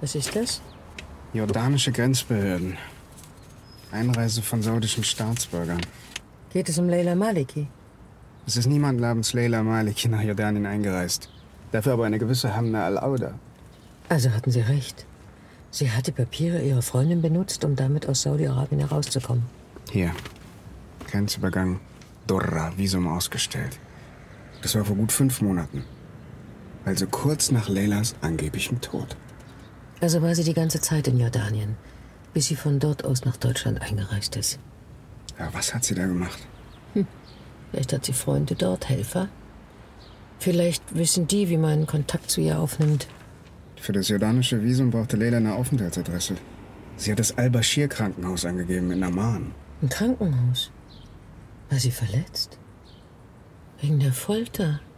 Was ist das? Jordanische Grenzbehörden. Einreise von saudischen Staatsbürgern. Geht es um Leila Maliki? Es ist niemand namens Leila Maliki nach Jordanien eingereist. Dafür aber eine gewisse Hamna al-Auda. Also hatten Sie recht. Sie hat die Papiere ihrer Freundin benutzt, um damit aus Saudi-Arabien herauszukommen. Hier. Grenzübergang Dorra, Visum ausgestellt. Das war vor gut 5 Monaten. Also kurz nach Leilas angeblichem Tod. Also war sie die ganze Zeit in Jordanien, bis sie von dort aus nach Deutschland eingereist ist. Ja, was hat sie da gemacht? Vielleicht hat sie Freunde dort, Helfer. Vielleicht wissen die, wie man Kontakt zu ihr aufnimmt. Für das jordanische Visum brauchte Leila eine Aufenthaltsadresse. Sie hat das Al-Bashir-Krankenhaus angegeben in Amman. Ein Krankenhaus? War sie verletzt? Wegen der Folter?